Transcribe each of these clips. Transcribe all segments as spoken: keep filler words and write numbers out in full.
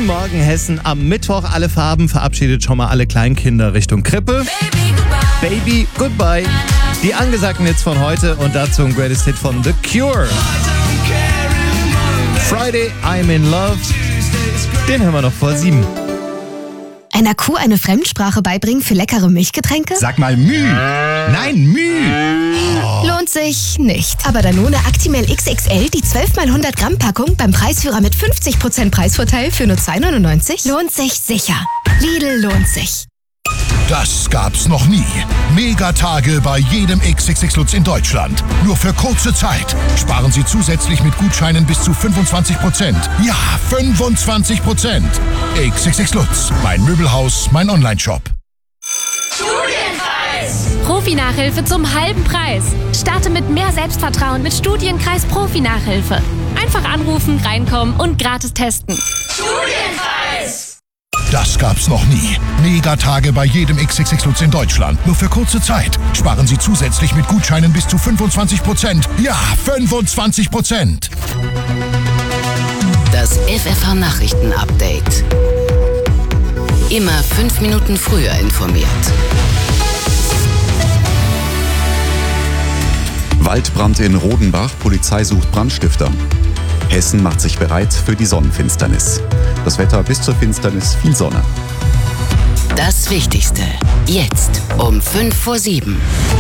Guten Morgen Hessen. Am Mittwoch alle Farben verabschiedet schon mal alle Kleinkinder Richtung Krippe. Baby goodbye. Baby, goodbye. Die angesagten Hits von heute und dazu ein Greatest Hit von The Cure. Friday, I'm in Love. Den hören wir noch vor sieben. Einer Kuh eine Fremdsprache beibringen für leckere Milchgetränke? Sag mal Müh. Nein, Müh. Oh. Lohnt sich nicht. Aber Danone Actimel X X L, die zwölf mal hundert Gramm Packung beim Preisführer mit fünfzig Prozent Preisvorteil für nur zwei neunundneunzig, lohnt sich sicher. Lidl lohnt sich. Das gab's noch nie. Megatage bei jedem X X X Lutz in Deutschland. Nur für kurze Zeit. Sparen Sie zusätzlich mit Gutscheinen bis zu fünfundzwanzig Prozent. Ja, fünfundzwanzig Prozent. X X X Lutz. Mein Möbelhaus, mein Onlineshop. Studienkreis. Profi-Nachhilfe zum halben Preis. Starte mit mehr Selbstvertrauen mit Studienkreis Profi-Nachhilfe. Einfach anrufen, reinkommen und gratis testen. Studienkreis. Das gab's noch nie. Megatage bei jedem X X X Lutz in Deutschland. Nur für kurze Zeit. Sparen Sie zusätzlich mit Gutscheinen bis zu fünfundzwanzig Prozent. Ja, fünfundzwanzig Prozent. Das F F H-Nachrichten-Update. Immer fünf Minuten früher informiert. Waldbrand in Rodenbach, Polizei sucht Brandstifter. Hessen macht sich bereit für die Sonnenfinsternis. Das Wetter bis zur Finsternis, viel Sonne. Das Wichtigste. Jetzt um fünf vor sieben.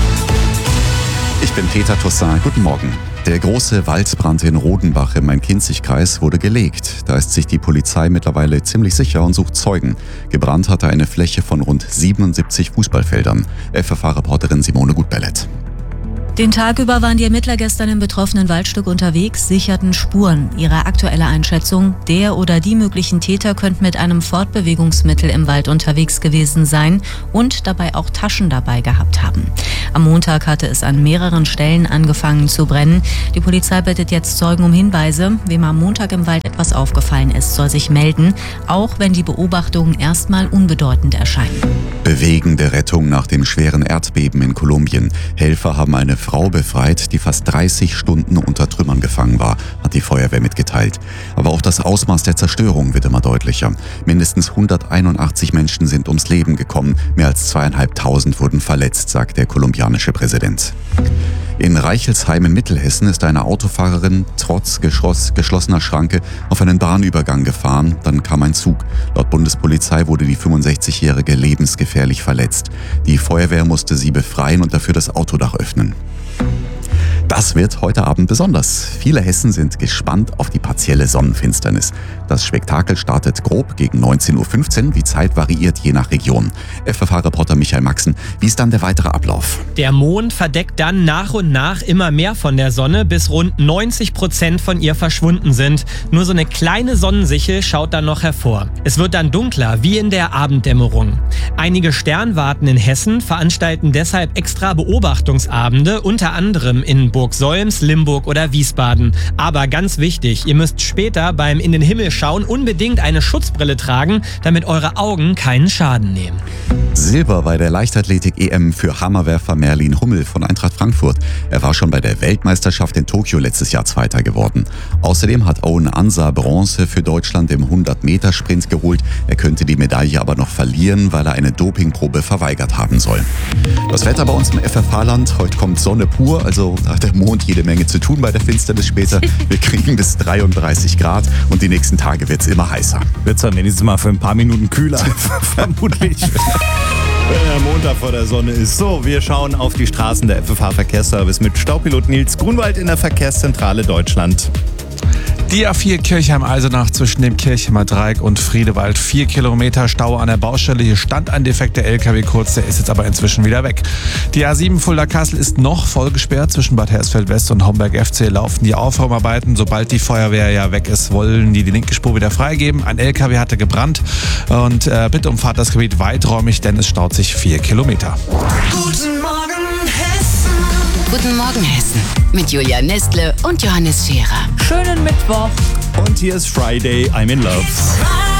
Ich bin Peter Toussaint. Guten Morgen. Der große Waldbrand in Rodenbach im Main-Kinzig-Kreis wurde gelegt. Da ist sich die Polizei mittlerweile ziemlich sicher und sucht Zeugen. Gebrannt hatte eine Fläche von rund siebenundsiebzig Fußballfeldern. F F H-Reporterin Simone Gutbellet. Den Tag über waren die Ermittler gestern im betroffenen Waldstück unterwegs, sicherten Spuren. Ihre aktuelle Einschätzung: Der oder die möglichen Täter könnten mit einem Fortbewegungsmittel im Wald unterwegs gewesen sein und dabei auch Taschen dabei gehabt haben. Am Montag hatte es an mehreren Stellen angefangen zu brennen. Die Polizei bittet jetzt Zeugen um Hinweise. Wem am Montag im Wald etwas aufgefallen ist, soll sich melden, auch wenn die Beobachtungen erstmal unbedeutend erscheinen. Bewegende Rettung nach dem schweren Erdbeben in Kolumbien. Helfer haben eine Frau befreit, die fast dreißig Stunden unter Trümmern gefangen war, hat die Feuerwehr mitgeteilt. Aber auch das Ausmaß der Zerstörung wird immer deutlicher. Mindestens hunderteinundachtzig Menschen sind ums Leben gekommen, mehr als zweieinhalbtausend wurden verletzt, sagt der kolumbianische Präsident. In Reichelsheim in Mittelhessen ist eine Autofahrerin trotz geschloss, geschlossener Schranke auf einen Bahnübergang gefahren. Dann kam ein Zug. Laut Bundespolizei wurde die fünfundsechzigjährige lebensgefährlich verletzt. Die Feuerwehr musste sie befreien und dafür das Autodach öffnen. Das wird heute Abend besonders. Viele Hessen sind gespannt auf die partielle Sonnenfinsternis. Das Spektakel startet grob gegen neunzehn Uhr fünfzehn. Die Zeit variiert je nach Region. F F H-Reporter Michael Maxen, wie ist dann der weitere Ablauf? Der Mond verdeckt dann nach und nach immer mehr von der Sonne, bis rund neunzig Prozent von ihr verschwunden sind. Nur so eine kleine Sonnensichel schaut dann noch hervor. Es wird dann dunkler, wie in der Abenddämmerung. Einige Sternwarten in Hessen veranstalten deshalb extra Beobachtungsabende, unter anderem in Burg Solms, Limburg oder Wiesbaden. Aber ganz wichtig, ihr müsst später beim In den Himmel schauen unbedingt eine Schutzbrille tragen, damit eure Augen keinen Schaden nehmen. Silber bei der Leichtathletik-E M für Hammerwerfer Merlin Hummel von Eintracht Frankfurt. Er war schon bei der Weltmeisterschaft in Tokio letztes Jahr Zweiter geworden. Außerdem hat Owen Ansa Bronze für Deutschland im hundert-Meter-Sprint geholt. Er könnte die Medaille aber noch verlieren, weil er eine Dopingprobe verweigert haben soll. Das Wetter bei uns im F F H-Land. Heute kommt Sonne pur, also da hat der Mond jede Menge zu tun bei der Finsternis später. Wir kriegen bis dreiunddreißig Grad und die nächsten Tage wird es immer heißer. Wird es dann wenigstens mal für ein paar Minuten kühler, vermutlich. Wenn der Montag vor der Sonne ist. So, wir schauen auf die Straßen der F F H-Verkehrsservice mit Staupilot Nils Grunwald in der Verkehrszentrale Deutschland. Die A vier Kirchheim-Eisenach zwischen dem Kirchheimer Dreieck und Friedewald. Vier Kilometer Stau an der Baustelle. Hier stand ein defekter L K W kurz, der ist jetzt aber inzwischen wieder weg. Die A sieben Fulda-Kassel ist noch voll gesperrt. Zwischen Bad Hersfeld-West und Homberg-F C laufen die Aufräumarbeiten. Sobald die Feuerwehr ja weg ist, wollen die die linke Spur wieder freigeben. Ein L K W hatte gebrannt und äh, bitte umfahrt das Gebiet weiträumig, denn es staut sich vier Kilometer. Guten Morgen Hessen. Guten Morgen Hessen mit Julia Nestle und Johannes Scherer. Schönen Mittwoch. Und hier ist Friday, I'm in Love.